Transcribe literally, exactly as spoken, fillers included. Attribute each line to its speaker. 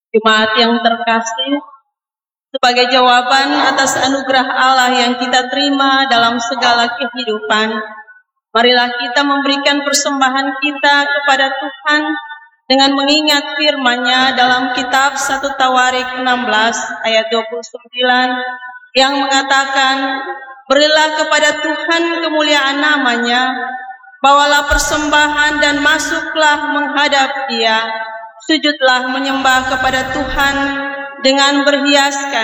Speaker 1: Jemaat yang terkasih, sebagai jawaban atas anugerah Allah yang kita terima dalam segala kehidupan, marilah kita memberikan persembahan kita kepada Tuhan dengan mengingat firman-Nya dalam kitab satu Tawarik enam belas ayat dua puluh sembilan yang mengatakan, berilah kepada Tuhan kemuliaan namanya, bawalah persembahan dan masuklah menghadap Dia, sujudlah menyembah kepada Tuhan dengan berhiaskan